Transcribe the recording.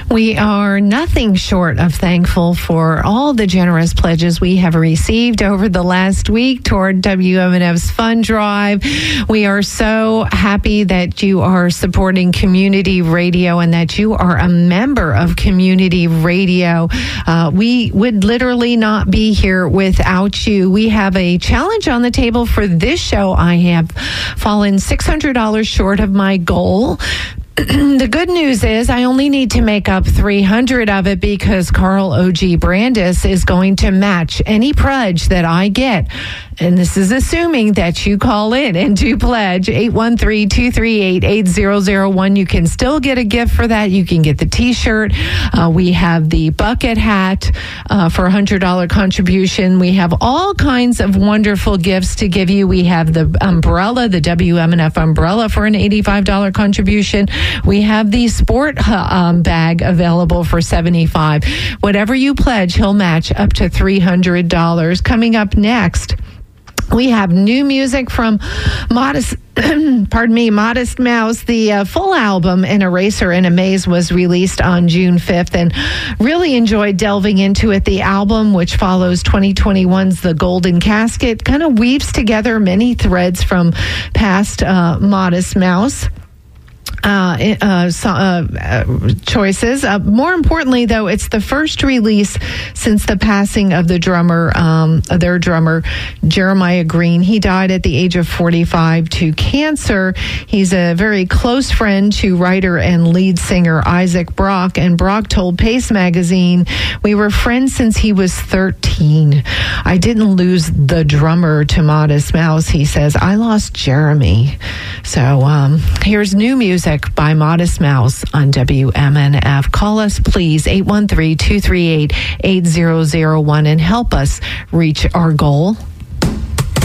We are nothing short of thankful for all the generous pledges we have received over the last week toward WMNF's fund drive. We are so happy that you are supporting community radio and that you are a member of community radio. We would literally not be here without you. We have a challenge on the table for this show. I have fallen $600 short of my goal. The good news is I only need to make up 300 of it because Carl O.G. Brandis is going to match any pledge that I get. And this is assuming that you call in and do pledge 813-238-8001. You can still get a gift for that. You can get the T-shirt. We have the bucket hat for a $100 contribution. We have all kinds of wonderful gifts to give you. We have the umbrella, the WMNF umbrella for an $85 contribution. We have the sport bag available for $75. Whatever you pledge, he'll match up to $300. Coming up next, we have new music from Modest Mouse. The full album, An Eraser and a Maze, was released on June 5th and really enjoyed delving into it. The album, which follows 2021's The Golden Casket, kind of weaves together many threads from past Modest Mouse choices. More importantly, though, it's the first release since the passing of the drummer, their drummer, Jeremiah Green. He died at the age of 45 to cancer. He's a very close friend to writer and lead singer Isaac Brock, and Brock told Pace Magazine, "We were friends since he was 13. I didn't lose the drummer to Modest Mouse," he says. "I lost Jeremy." So here's new music by Modest Mouse on WMNF. Call us, please, 813-238-8001 and help us reach our goal.